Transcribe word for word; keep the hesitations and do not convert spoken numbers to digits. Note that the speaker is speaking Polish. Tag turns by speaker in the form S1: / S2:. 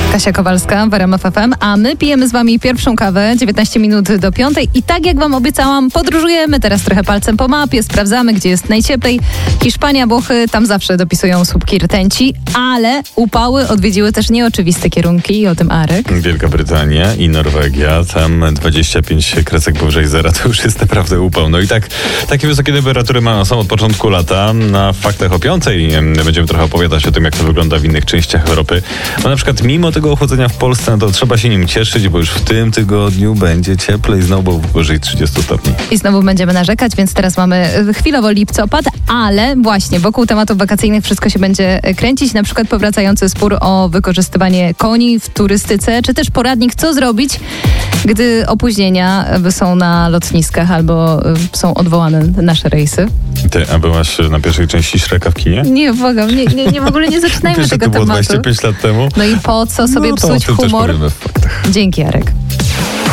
S1: Kasia Kowalska w R M F F M, a my pijemy z wami pierwszą kawę, dziewiętnaście minut do piątej i tak jak wam obiecałam, podróżujemy teraz trochę palcem po mapie, sprawdzamy, gdzie jest najcieplej. Hiszpania, Włochy, tam zawsze dopisują słupki rtęci, ale upały odwiedziły też nieoczywiste kierunki i o tym Arek.
S2: Wielka Brytania i Norwegia, tam dwadzieścia pięć kresek powyżej zera, to już jest naprawdę upał. No i tak, takie wysokie temperatury ma, są od początku lata. Na faktach o piątej będziemy trochę opowiadać o tym, jak to wygląda w innych częściach Europy. Bo na przykład mimo tego ochłodzenia w Polsce, no to trzeba się nim cieszyć, bo już w tym tygodniu będzie cieplej, znowu powyżej trzydziestu stopni.
S1: I znowu będziemy narzekać, więc teraz mamy chwilowo lipcopad, ale właśnie wokół tematów wakacyjnych wszystko się będzie kręcić. Na przykład powracający spór o wykorzystywanie koni w turystyce, czy też poradnik, co zrobić, gdy opóźnienia są na lotniskach albo są odwołane nasze rejsy.
S2: Ty, a byłaś na pierwszej części Shreka w kinie?
S1: Nie, błagam, nie, nie, nie w ogóle nie zaczynajmy
S2: Wiesz,
S1: tego
S2: to było
S1: tematu.
S2: dwadzieścia pięć lat temu.
S1: No i po co sobie
S2: no, to
S1: psuć
S2: o tym
S1: humor?
S2: też powiemy w faktach.
S1: Dzięki, Jarek.